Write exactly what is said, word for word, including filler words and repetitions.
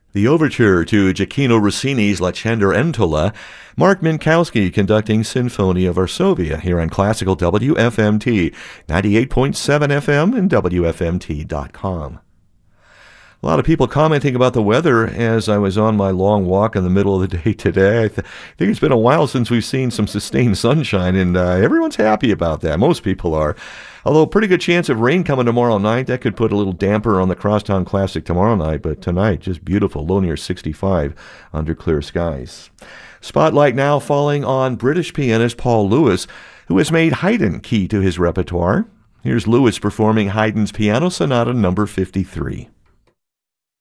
The overture to Gioachino Rossini's La Cenerentola, Mark Minkowski conducting Sinfonia Varsovia here on Classical W F M T, ninety-eight point seven F M and W F M T dot com. A lot of people commenting about the weather as I was on my long walk in the middle of the day today. I th- think it's been a while since we've seen some sustained sunshine, and uh, everyone's happy about that. Most people are. Although, pretty good chance of rain coming tomorrow night. That could put a little damper on the Crosstown Classic tomorrow night, but tonight, just beautiful, low near sixty-five under clear skies. Spotlight now falling on British pianist Paul Lewis, who has made Haydn key to his repertoire. Here's Lewis performing Haydn's Piano Sonata number fifty-three.